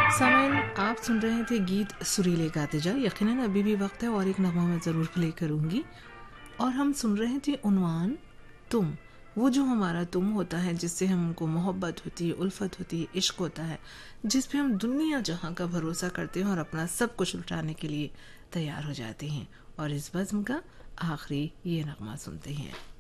सामईन, आप सुन रहे थे गीत सुरीले गाते जा। यकीनन अभी भी वक्त है और एक नगमा मैं ज़रूर प्ले करूँगी। और हम सुन रहे थे उन्वान तुम, वो जो हमारा तुम होता है, जिससे हमको मोहब्बत होती है, उल्फत होती है, इश्क होता है, जिस पे हम दुनिया जहाँ का भरोसा करते हैं और अपना सब कुछ लुटाने के लिए तैयार हो जाते हैं। और इस बज़्म का आखिरी ये नगमा सुनते हैं।